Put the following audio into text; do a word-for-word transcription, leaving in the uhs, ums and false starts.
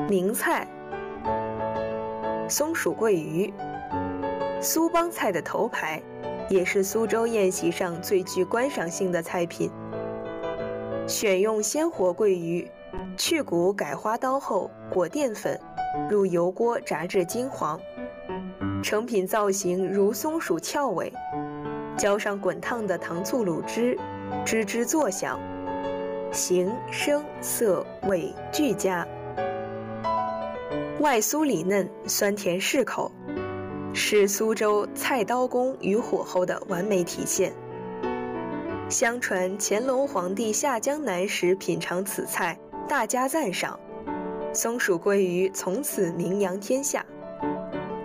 名菜松鼠桂鱼，苏帮菜的头牌，也是苏州宴席上最具观赏性的菜品。选用鲜活桂鱼，去骨改花刀后裹淀粉，入油锅炸至金黄，成品造型如松鼠翘尾，浇上滚烫的糖醋卤汁，吱吱作响，形声色味俱佳，外酥里嫩，酸甜适口，是苏州菜刀工与火候的完美体现。相传乾隆皇帝下江南时品尝此菜，大加赞赏，松鼠桂鱼从此名扬天下。